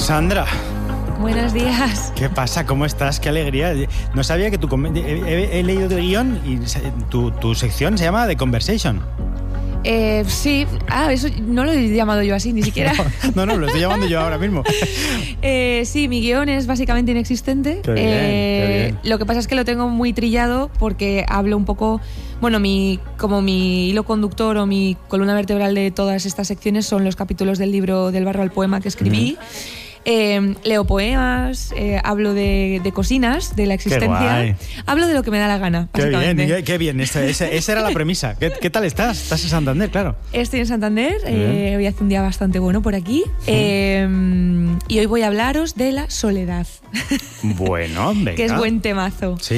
Sandra. Buenos días. ¿Qué pasa? ¿Cómo estás? ¡Qué alegría! No sabía que he leído tu guión y tu sección se llama The Conversation. Sí. Eso no lo he llamado yo así, ni siquiera. No, lo estoy llamando yo ahora mismo. Sí, mi guión es básicamente inexistente. Qué bien. Lo que pasa es que lo tengo muy trillado porque hablo un poco... Bueno, como mi hilo conductor o mi columna vertebral de todas estas secciones son los capítulos del libro Del barro al poema que escribí. Leo poemas, hablo de cocinas, de la existencia. Hablo de lo que me da la gana, básicamente. Qué bien. Esa era la premisa. ¿Qué tal estás? Estás en Santander, claro. Estoy en Santander. Hoy hace un día bastante bueno por aquí. Y hoy voy a hablaros de la soledad. Bueno, venga. Que es buen temazo. Sí.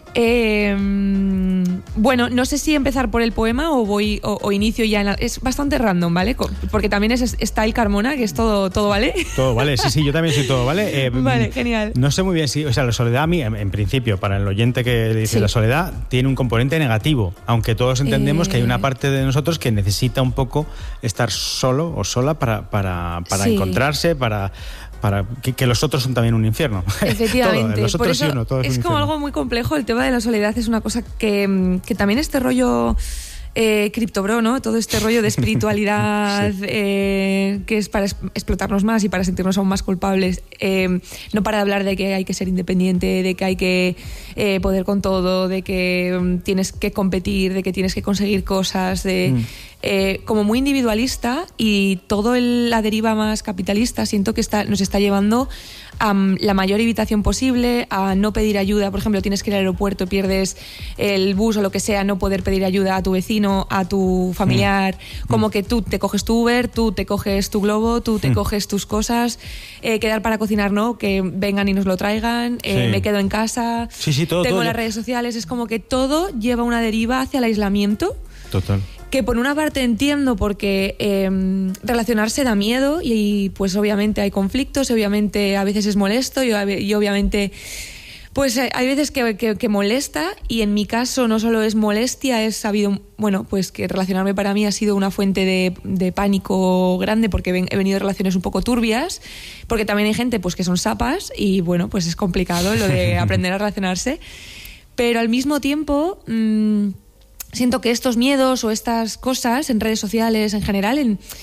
Bueno, no sé si empezar por el poema o inicio ya. Es bastante random, ¿vale? Porque también es Style Carmona, que es todo ¿vale? Todo vale, sí, yo también soy todo, ¿vale? Vale, genial. No sé muy bien si... O sea, la soledad a mí, en principio, para el oyente que dice la soledad, tiene un componente negativo, aunque todos entendemos que hay una parte de nosotros que necesita un poco estar solo o sola para encontrarse, para que los otros son también un infierno. Efectivamente. Los otros por eso sí uno, todo es un como infierno. algo muy complejo. El tema de la soledad es una cosa que también este rollo... criptobro, ¿no? Todo este rollo de espiritualidad que es para explotarnos más y para sentirnos aún más culpables. No para hablar de que hay que ser independiente, de que hay que poder con todo, de que tienes que competir, de que tienes que conseguir cosas, como muy individualista, y todo la deriva más capitalista siento que nos está llevando a la mayor evitación posible, a no pedir ayuda. Por ejemplo, tienes que ir al aeropuerto, pierdes el bus o lo que sea, no poder pedir ayuda a tu vecino, a tu familiar, como que tú te coges tu Uber, tú te coges tu globo, tú te coges tus cosas, quedar para cocinar, ¿no? Que vengan y nos lo traigan, me quedo en casa, todo, tengo todo. las redes sociales, es como que todo lleva una deriva hacia el aislamiento. Total. Que por una parte entiendo porque relacionarse da miedo y pues obviamente hay conflictos, obviamente a veces es molesto y obviamente pues hay veces que molesta, y en mi caso no solo es molestia, es sabido, bueno, pues que relacionarme para mí ha sido una fuente de pánico grande porque he venido de relaciones un poco turbias, porque también hay gente pues que son sapas y bueno, pues es complicado lo de aprender a relacionarse, pero al mismo tiempo... siento que estos miedos o estas cosas en redes sociales en general,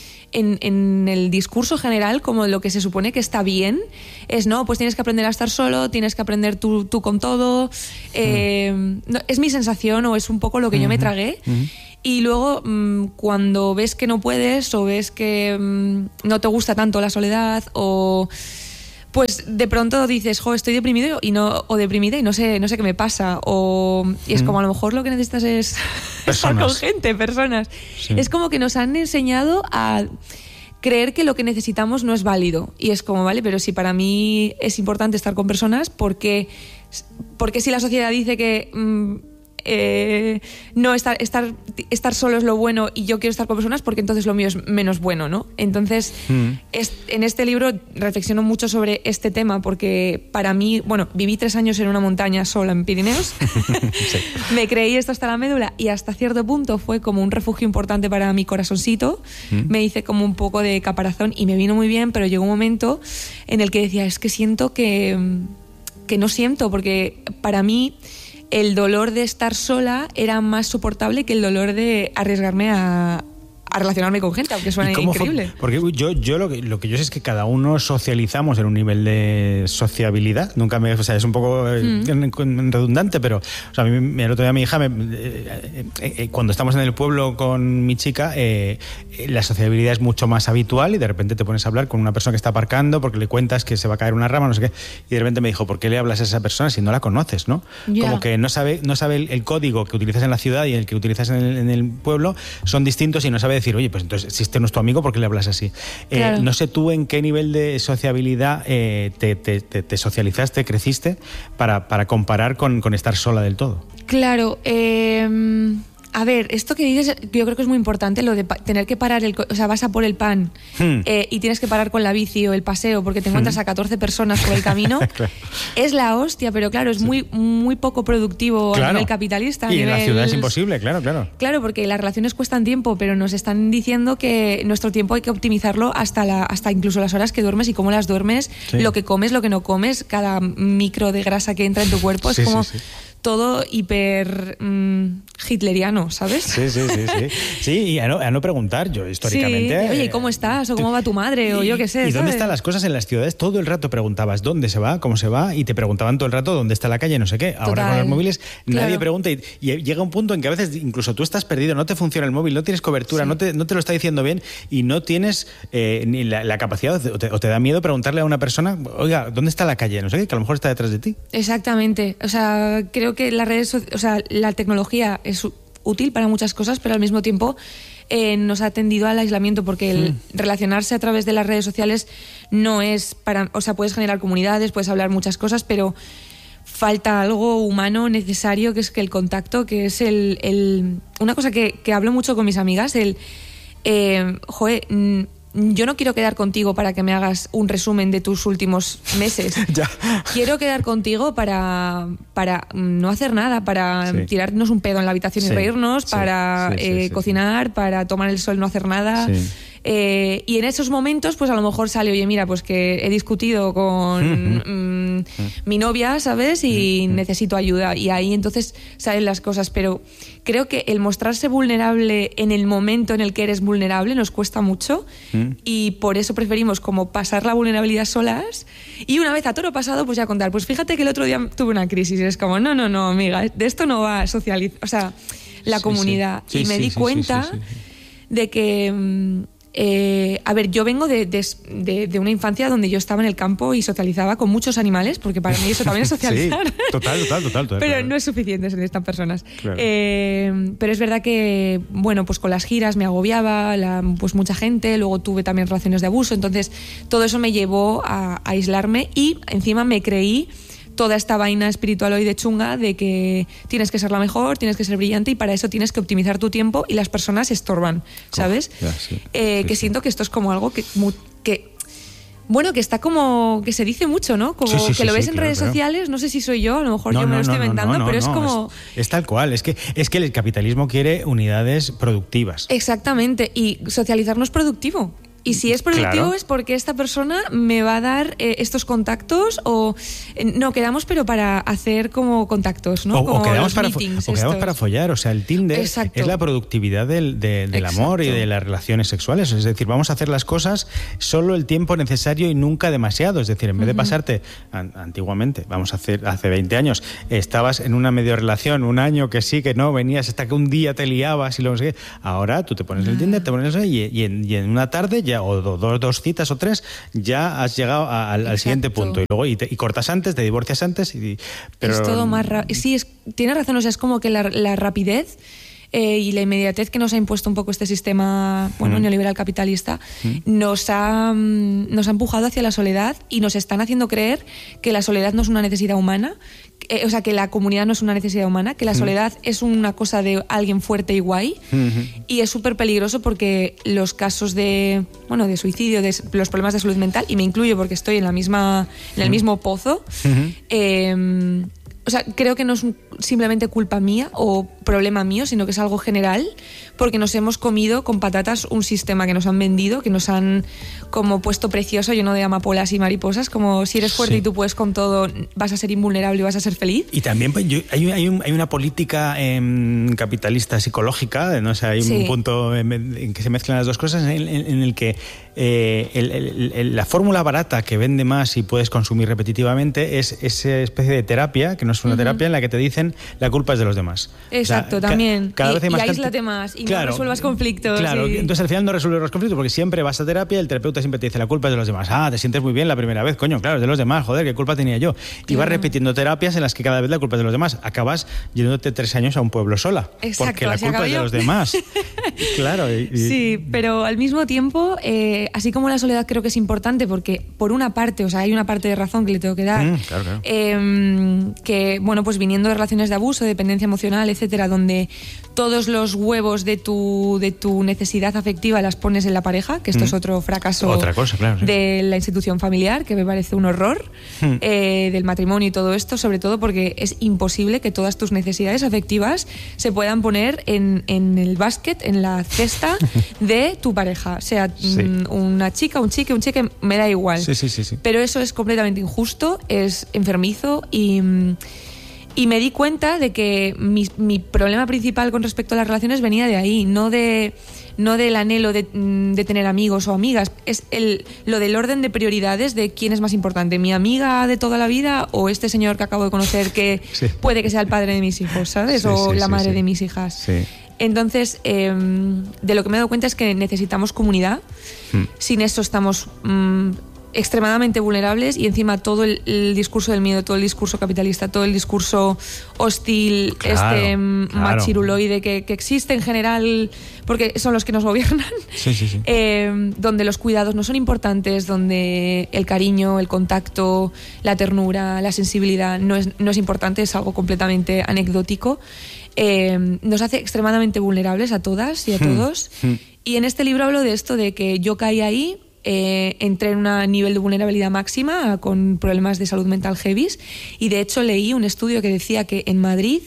en el discurso general, como lo que se supone que está bien, es no, pues tienes que aprender a estar solo, tienes que aprender tú con todo. No, es mi sensación o es un poco lo que yo me tragué. Y luego cuando ves que no puedes o ves que no te gusta tanto la soledad o... pues de pronto dices, estoy deprimido o deprimida y no sé qué me pasa, y es como a lo mejor lo que necesitas es estar con gente, personas. Sí. Es como que nos han enseñado a creer que lo que necesitamos no es válido, y es como, vale, pero si para mí es importante estar con personas, porque si la sociedad dice que no estar solo es lo bueno y yo quiero estar con personas, porque entonces lo mío es menos bueno, ¿no? Entonces en este libro reflexiono mucho sobre este tema, porque para mí, bueno, viví 3 años en una montaña sola en Pirineos. Sí. Me creí esto hasta la médula y hasta cierto punto fue como un refugio importante para mi corazoncito. Me hice como un poco de caparazón y me vino muy bien, pero llegó un momento en el que decía, es que siento que no siento, porque para mí el dolor de estar sola era más soportable que el dolor de arriesgarme a relacionarme con gente, aunque suene increíble. Porque yo lo que yo sé es que cada uno socializamos en un nivel de sociabilidad. Es un poco redundante, pero a mí el otro día mi hija, cuando estamos en el pueblo con mi chica, la sociabilidad es mucho más habitual, y de repente te pones a hablar con una persona que está aparcando porque le cuentas que se va a caer una rama, no sé qué, y de repente me dijo, ¿por qué le hablas a esa persona si no la conoces, no? Yeah. Como que no sabe el código que utilizas en la ciudad y el que utilizas en el pueblo son distintos, y no sabe decir, oye, pues entonces si este no es tu amigo, ¿por qué le hablas así? Claro. No sé tú en qué nivel de sociabilidad te socializaste, creciste para comparar con estar sola del todo. Claro, A ver, esto que dices, yo creo que es muy importante, lo de tener que parar, o sea, vas a por el pan y tienes que parar con la bici o el paseo porque te encuentras a 14 personas por el camino. Claro. Es la hostia, pero claro, es muy, muy poco productivo a nivel capitalista. Y en la ciudad es imposible, claro. Claro, porque las relaciones cuestan tiempo, pero nos están diciendo que nuestro tiempo hay que optimizarlo hasta incluso las horas que duermes y cómo las duermes, lo que comes, lo que no comes, cada micro de grasa que entra en tu cuerpo, es como... todo hiper hitleriano, ¿sabes? Sí, y a no preguntar, yo históricamente... Sí. Oye, ¿cómo estás? ¿O cómo va tu madre? O yo qué sé, ¿Y dónde están las cosas en las ciudades? Todo el rato preguntabas dónde se va, cómo se va, y te preguntaban todo el rato dónde está la calle, no sé qué. Ahora con los móviles nadie pregunta y llega un punto en que a veces incluso tú estás perdido, no te funciona el móvil, no tienes cobertura, no te lo está diciendo bien y no tienes ni la capacidad o te da miedo preguntarle a una persona, oiga, ¿dónde está la calle? No sé qué, que a lo mejor está detrás de ti. Exactamente. O sea, creo que la tecnología es útil para muchas cosas, pero al mismo tiempo nos ha tendido al aislamiento porque el relacionarse a través de las redes sociales no es para... O sea, puedes generar comunidades, puedes hablar muchas cosas, pero falta algo humano necesario, que es que el contacto, que es una cosa que hablo mucho con mis amigas, yo no quiero quedar contigo para que me hagas un resumen de tus últimos meses. Ya. Quiero quedar contigo para no hacer nada, para tirarnos un pedo en la habitación y reírnos, para cocinar, para tomar el sol y no hacer nada. Sí. Y en esos momentos, pues a lo mejor sale, oye, mira, pues que he discutido con mi novia, ¿sabes? Y necesito ayuda. Y ahí entonces salen las cosas. Pero creo que el mostrarse vulnerable en el momento en el que eres vulnerable nos cuesta mucho. Y por eso preferimos como pasar la vulnerabilidad solas. Y una vez a toro pasado, pues ya contar. Pues fíjate que el otro día tuve una crisis. Y es como, no, amiga, de esto no va a socializar. O sea, la comunidad. Y me di cuenta de que... a ver, yo vengo de una infancia donde yo estaba en el campo y socializaba con muchos animales, porque para mí eso también es socializar. Sí, total. Pero no es suficiente ser estas personas. Claro. Pero es verdad que, bueno, pues con las giras me agobiaba, pues mucha gente, luego tuve también relaciones de abuso, entonces todo eso me llevó a aislarme y encima me creí toda esta vaina espiritual hoy de chunga de que tienes que ser la mejor, tienes que ser brillante y para eso tienes que optimizar tu tiempo y las personas estorban, ¿sabes? Que siento que esto es como algo que está como que se dice mucho, ¿no? Como que lo ves en redes sociales, no sé si soy yo, a lo mejor yo me lo estoy inventando, pero es como... Es tal cual, es que el capitalismo quiere unidades productivas. Exactamente, y socializar no es productivo. Y si es productivo es porque esta persona me va a dar estos contactos o no, quedamos pero para hacer como contactos, ¿no? O quedamos para follar, o sea, el Tinder es la productividad del amor y de las relaciones sexuales, es decir, vamos a hacer las cosas solo el tiempo necesario y nunca demasiado, es decir, en vez de pasarte, antiguamente, vamos a hacer hace 20 años, estabas en una medio relación, un año que sí, que no, venías hasta que un día te liabas y luego sé qué, ahora tú te pones el Tinder, te pones eso y en una tarde ya o dos citas o tres, ya has llegado al siguiente punto. Y luego y cortas antes, te divorcias antes. Pero... Es todo más rápido. Sí, tienes razón, o sea, es como que la rapidez y la inmediatez que nos ha impuesto un poco este sistema neoliberal capitalista nos ha empujado hacia la soledad y nos están haciendo creer que la soledad no es una necesidad humana, o sea, que la comunidad no es una necesidad humana, que la soledad es una cosa de alguien fuerte y guay, y es súper peligroso porque los casos de suicidio, de los problemas de salud mental, y me incluyo porque estoy en el mismo pozo, o sea, creo que no es simplemente culpa mía o problema mío, sino que es algo general, porque nos hemos comido con patatas un sistema que nos han vendido, que nos han como puesto precioso, lleno de amapolas y mariposas, como si eres fuerte y tú puedes con todo, vas a ser invulnerable y vas a ser feliz. Y también pues, hay una política capitalista psicológica, ¿no? O sea, hay un punto en que se mezclan las dos cosas, en el que la fórmula barata que vende más y puedes consumir repetitivamente es esa especie de terapia, que no es una terapia, en la que te dicen la culpa es de los demás. Exacto, o sea, también. Cada vez hay más aíslate más y no resuelvas conflictos. Claro, entonces al final no resuelves los conflictos porque siempre vas a terapia y el terapeuta siempre te dice la culpa es de los demás. Te sientes muy bien la primera vez, coño, claro, es de los demás, joder, ¿qué culpa tenía yo? Y vas repitiendo terapias en las que cada vez la culpa es de los demás. Acabas yéndote 3 años a un pueblo sola. Exacto, porque la culpa es de los demás. Claro. Sí, pero al mismo tiempo, así como la soledad creo que es importante porque por una parte, o sea, hay una parte de razón que le tengo que dar, claro. que, bueno, pues viniendo de relaciones de abuso, de dependencia emocional, etcétera, familia donde todos los huevos de tu necesidad afectiva las pones en la pareja, que esto es otro fracaso Otra cosa, claro, sí. de la institución familiar, que me parece un horror, del matrimonio y todo esto, sobre todo porque es imposible que todas tus necesidades afectivas se puedan poner en el básquet, en la cesta de tu pareja, sea una chica, un chique, me da igual. Sí. Pero eso es completamente injusto, es enfermizo y me di cuenta de que mi problema principal con respecto a las relaciones venía de ahí, no del anhelo de tener amigos o amigas, es lo del orden de prioridades de quién es más importante, mi amiga de toda la vida o este señor que acabo de conocer que puede que sea el padre de mis hijos, ¿sabes? O la madre de mis hijas. Sí. Entonces, de lo que me he dado cuenta es que necesitamos comunidad. Sin eso estamos extremadamente vulnerables y encima todo el discurso del miedo, todo el discurso capitalista, todo el discurso hostil, machiruloide que existe en general, porque son los que nos gobiernan, donde los cuidados no son importantes, donde el cariño, el contacto, la ternura, la sensibilidad no es importante, es algo completamente anecdótico. Nos hace extremadamente vulnerables a todas y a todos. Y en este libro hablo de esto, de que yo caí ahí, entré en un nivel de vulnerabilidad máxima con problemas de salud mental heavies, y de hecho leí un estudio que decía que en Madrid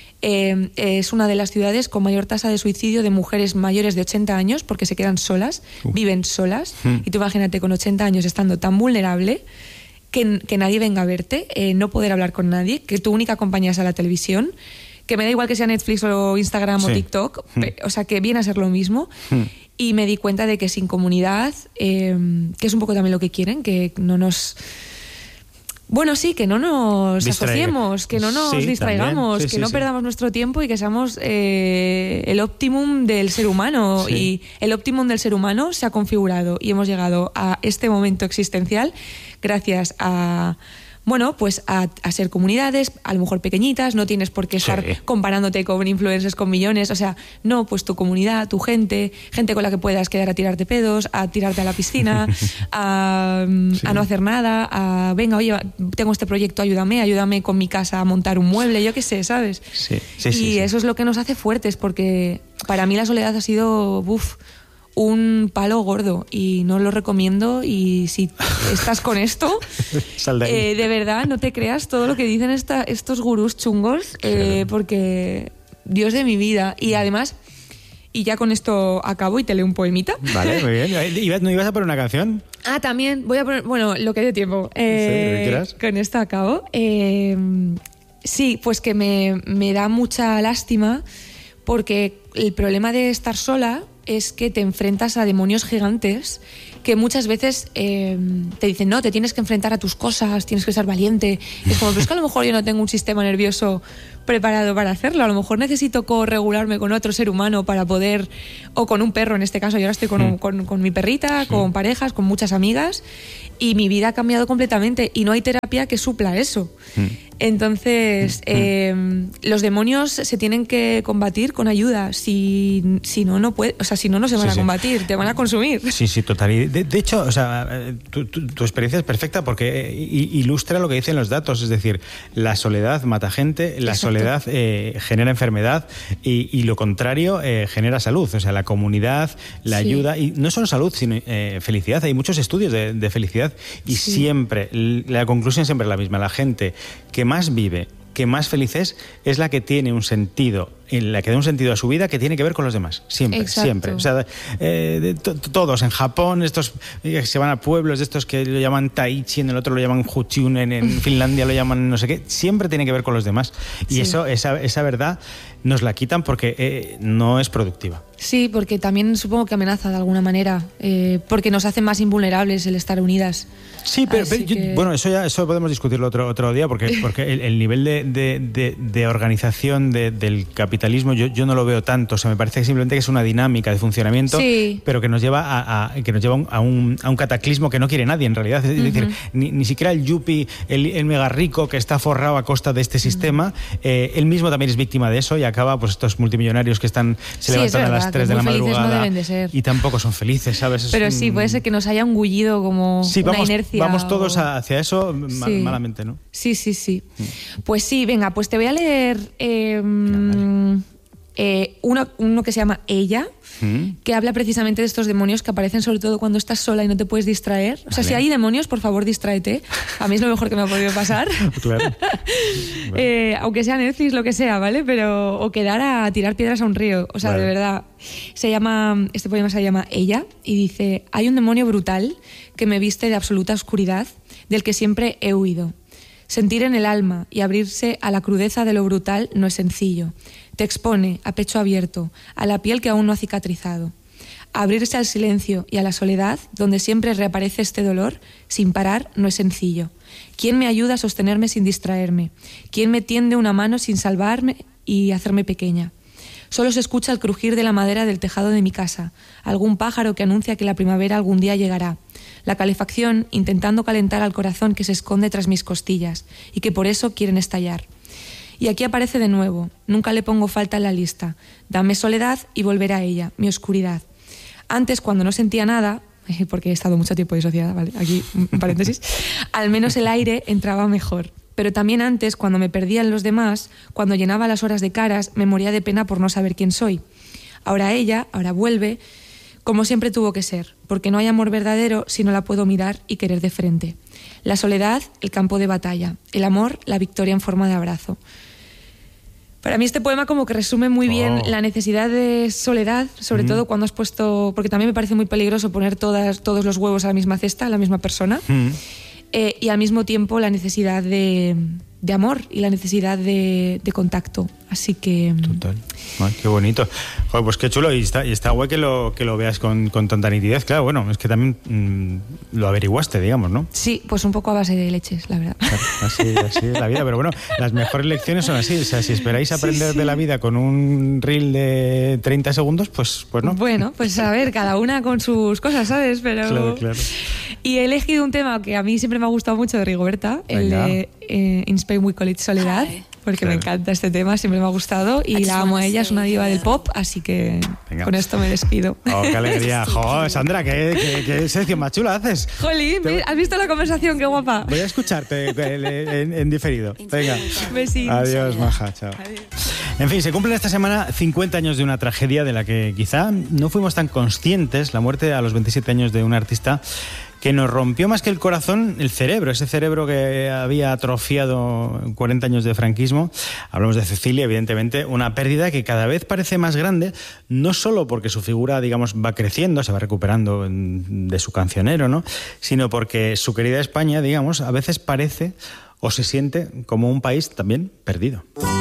es una de las ciudades con mayor tasa de suicidio de mujeres mayores de 80 años porque se quedan solas, viven solas, y tú imagínate con 80 años estando tan vulnerable que nadie venga a verte, no poder hablar con nadie, que tu única compañía sea la televisión, que me da igual que sea Netflix o Instagram o TikTok, o sea que viene a ser lo mismo. Y me di cuenta de que sin comunidad, que es un poco también lo que quieren, que no nos... Bueno, sí, que no nos asociemos, que no nos distraigamos, que no perdamos nuestro tiempo y que seamos el óptimum del ser humano. Y el óptimum del ser humano se ha configurado y hemos llegado a este momento existencial gracias a... Bueno, pues a ser comunidades, a lo mejor pequeñitas, no tienes por qué estar comparándote con influencers con millones, o sea, no, pues tu comunidad, tu gente con la que puedas quedar a tirarte pedos, a tirarte a la piscina, a no hacer nada, venga, oye, tengo este proyecto, ayúdame con mi casa a montar un mueble, yo qué sé, ¿sabes? Y eso es lo que nos hace fuertes, porque para mí la soledad ha sido, un palo gordo y no lo recomiendo, y si estás con esto de verdad no te creas todo lo que dicen estos gurús chungos, porque Dios de mi vida. Y además, y ya con esto acabo y te leo un poemita. Vale, muy bien. ¿No ibas a poner una canción? También voy a poner, bueno, lo que dé tiempo. Sí, lo que quieras. Con esto acabo. Sí, pues que me da mucha lástima, porque el problema de estar sola es que te enfrentas a demonios gigantes que muchas veces te dicen, no, te tienes que enfrentar a tus cosas, tienes que ser valiente. Y es como, pero es que a lo mejor yo no tengo un sistema nervioso preparado para hacerlo, a lo mejor necesito corregularme con otro ser humano para poder, o con un perro en este caso. Yo ahora estoy con mi perrita, con parejas, con muchas amigas, y mi vida ha cambiado completamente y no hay terapia que supla eso. Entonces, los demonios se tienen que combatir con ayuda. Si no puede, o sea, si no se van a combatir, te van a consumir. Sí, total. Y de hecho, o sea, tu experiencia es perfecta porque ilustra lo que dicen los datos. Es decir, la soledad mata gente, la soledad genera enfermedad y lo contrario genera salud. O sea, la comunidad, la ayuda, y no solo salud, sino felicidad. Hay muchos estudios de felicidad y siempre, la conclusión siempre es la misma. La gente que más vive, que más feliz es la que tiene un sentido, en la que da un sentido a su vida que tiene que ver con los demás. Siempre. O sea, todos en Japón, estos que se van a pueblos de estos que lo llaman Taichi, en el otro lo llaman Huchun, en Finlandia lo llaman no sé qué, siempre tiene que ver con los demás. Y esa verdad nos la quitan porque no es productiva. Sí, porque también supongo que amenaza de alguna manera, porque nos hace más invulnerables el estar unidas. Sí, pero bueno, eso podemos discutirlo otro día, porque el nivel de organización del capitalismo yo no lo veo tanto. O sea, me parece que simplemente que es una dinámica de funcionamiento, pero que nos lleva a un cataclismo que no quiere nadie en realidad. Es decir, ni siquiera el yuppie, el mega rico que está forrado a costa de este sistema, él mismo también es víctima de eso y acaba, pues estos multimillonarios que se levantan a las 3 de la madrugada, no deben de ser. Y tampoco son felices, ¿sabes? Pero sí, puede ser que nos haya engullido como una inercia. Vamos todos hacia eso malamente, ¿no? Sí. Pues sí, venga, pues te voy a leer uno que se llama Ella, que habla precisamente de estos demonios que aparecen sobre todo cuando estás sola y no te puedes distraer. O sea, si hay demonios, por favor, distráete. A mí es lo mejor que me ha podido pasar. Claro. Aunque sea Netflix, lo que sea, ¿vale? O quedar a tirar piedras a un río. O sea, de verdad. Este poema se llama Ella y dice: hay un demonio brutal que me viste de absoluta oscuridad, del que siempre he huido. Sentir en el alma y abrirse a la crudeza de lo brutal no es sencillo. Te expone a pecho abierto, a la piel que aún no ha cicatrizado. Abrirse al silencio y a la soledad, donde siempre reaparece este dolor, sin parar, no es sencillo. ¿Quién me ayuda a sostenerme sin distraerme? ¿Quién me tiende una mano sin salvarme y hacerme pequeña? Solo se escucha el crujir de la madera del tejado de mi casa, algún pájaro que anuncia que la primavera algún día llegará, la calefacción intentando calentar al corazón que se esconde tras mis costillas y que por eso quieren estallar. Y aquí aparece de nuevo, nunca le pongo falta en la lista, dame soledad y volveré a ella, mi oscuridad. Antes, cuando no sentía nada, porque he estado mucho tiempo disociada, ¿vale? Aquí un paréntesis, al menos el aire entraba mejor. Pero también antes, cuando me perdía en los demás, cuando llenaba las horas de caras, me moría de pena por no saber quién soy. Ahora ella, ahora vuelve, como siempre tuvo que ser, porque no hay amor verdadero si no la puedo mirar y querer de frente. La soledad, el campo de batalla. El amor, la victoria en forma de abrazo. Para mí este poema como que resume muy bien la necesidad de soledad, sobre todo cuando has puesto... Porque también me parece muy peligroso poner todos los huevos a la misma cesta, a la misma persona. Y al mismo tiempo la necesidad de amor y la necesidad de contacto. Así que... Total. Ay, qué bonito. Joder, pues qué chulo. Y está guay que lo veas con tanta nitidez. Claro, bueno, es que también lo averiguaste, digamos, ¿no? Sí, pues un poco a base de leches, la verdad. Claro, así es la vida. Pero bueno, las mejores lecciones son así. O sea, si esperáis aprender de la vida con un reel de 30 segundos, pues no. Bueno, pues a ver, cada una con sus cosas, ¿sabes? Pero... Claro. Y he elegido un tema que a mí siempre me ha gustado mucho de Rigoberta, el de In Spain We Call It Soledad, porque me encanta este tema, siempre me ha gustado y la amo a ella, es una diva del pop, así que con esto me despido. Oh, qué alegría. Sandra, qué sección más chula haces. Jolín, ¿has visto la conversación? Qué guapa. Voy a escucharte en diferido. Venga. Besitos. Adiós, maja. Chao. Adiós. En fin, se cumplen esta semana 50 años de una tragedia de la que quizá no fuimos tan conscientes, la muerte a los 27 años de un artista que nos rompió más que el corazón, el cerebro, ese cerebro que había atrofiado 40 años de franquismo. Hablamos de Cecilia, evidentemente, una pérdida que cada vez parece más grande, no solo porque su figura, digamos, va creciendo, se va recuperando de su cancionero, ¿no? Sino porque su querida España, digamos, a veces parece o se siente como un país también perdido.